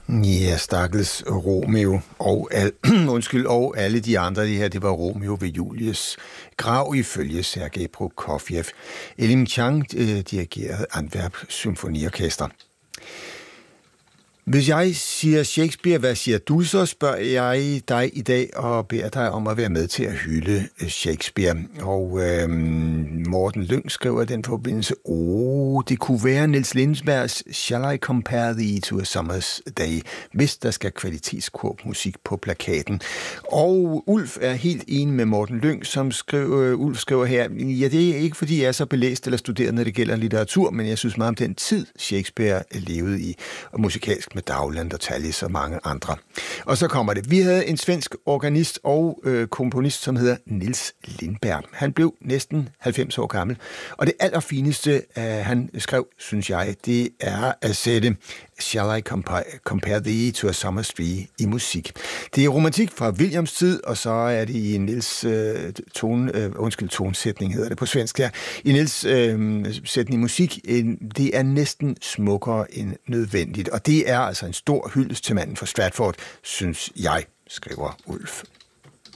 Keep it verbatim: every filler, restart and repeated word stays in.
Ja, stakkels Romeo og, al, undskyld, og alle de andre, det her, det var Romeo ved Julies grav ifølge Sergej Prokofjev. Elim Chang øh, dirigerede Antwerp Symfoniorkester. Hvis jeg siger Shakespeare, hvad siger du, så spørger jeg dig i dag og beder dig om at være med til at hylde Shakespeare. Og øh, Morten Lyng skriver i den forbindelse, åh, det kunne være Niels Lindbergs Shall I Compare Thee to a Summer's Day, hvis der skal kvalitetskormusik på plakaten. Og Ulf er helt enig med Morten Lyng, som skriver, Ulf skriver her, ja, det er ikke fordi jeg er så belæst eller studeret, når det gælder litteratur, men jeg synes meget om den tid, Shakespeare levede i, og musikalsk med Dowland og Tallis og mange andre. Og så kommer det. Vi havde en svensk organist og øh, komponist, som hedder Niels Lindberg. Han blev næsten halvfems år gammel, og det allerfineste, øh, han skrev, synes jeg, det er at sætte Shall I compare, compare Thee to a Summer's Day i musik. Det er romantik fra Williams tid, og så er det i Niels øh, tone, øh, undskyld, tonsætning hedder det på svensk her. I Niels øh, sætning musik, øh, det er næsten smukkere end nødvendigt, og det er altså en stor hyldest til manden fra Stratford, synes jeg, skriver Ulf.